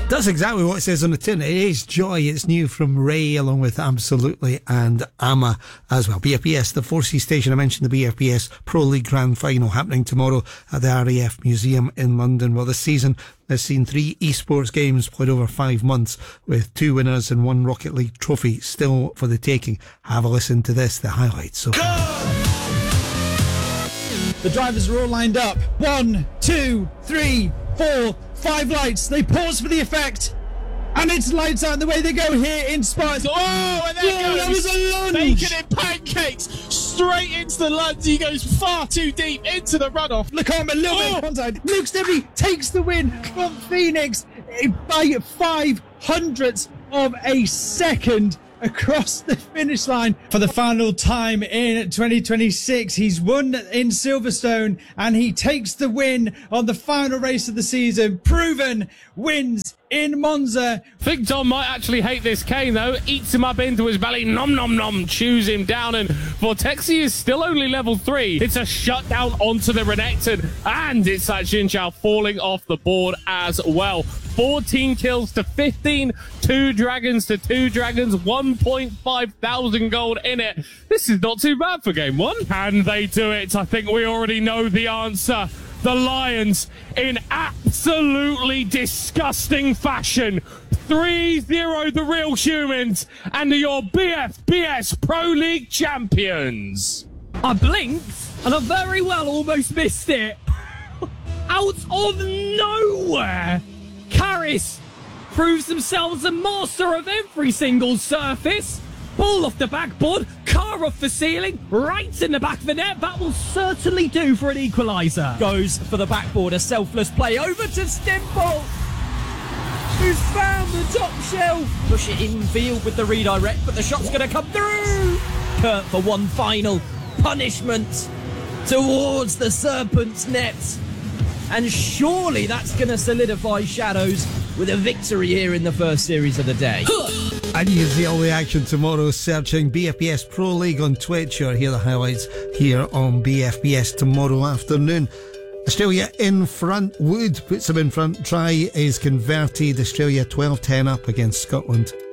That's exactly what it says on the tin. It is Joy. It's new from Ray, along with Absolutely and Amma as well. BFBS, the 4C station. I mentioned the BFBS Pro League Grand Final happening tomorrow at the RAF Museum in London. Well, this season has seen 3 esports games played over 5 months, with 2 winners and 1 Rocket League trophy still for the taking. Have a listen to this, the highlights. So the drivers are all lined up. 1, 2, 3, 4, 5 lights. They pause for the effect, and it's lights out the way they go here in Spa. Oh, and there goes. That was a lunge. Bacon and pancakes straight into the lunge. He goes far too deep into the runoff. Lacombe a little bit onside. Luke Stevie takes the win from Phoenix by 500ths of a second across the finish line for the final time in 2026. He's won in Silverstone, and he takes the win on the final race of the season. Proven wins in Monza. I think Dom might actually hate this cane though. Eats him up into his belly, nom nom nom, chews him down, and Vortexi is still only level 3. It's a shutdown onto the Renekton, and it's that Xin Zhao falling off the board as well. 14 kills to 15, 2 dragons to 2 dragons, 1.5 thousand gold in it. This is not too bad for game 1. Can they do it? I think we already know the answer. The Lions, in absolutely disgusting fashion, 3-0 the real humans, and your BFBS Pro League champions. I blinked, and I very well almost missed it. Out of nowhere, Karis proves themselves a master of every single surface. Ball off the backboard, car off the ceiling, right in the back of the net. That will certainly do for an equaliser. Goes for the backboard, a selfless play over to Stimple, who's found the top shelf. Push it in field with the redirect, but the shot's going to come through. Kurt for one final punishment towards the Serpent's net. And surely that's going to solidify Shadows with a victory here in the first series of the day. And you can see all the action tomorrow searching BFBS Pro League on Twitch, or hear the highlights here on BFBS tomorrow afternoon. Australia in front. Wood puts them in front. Try is converted. Australia 12-10 up against Scotland.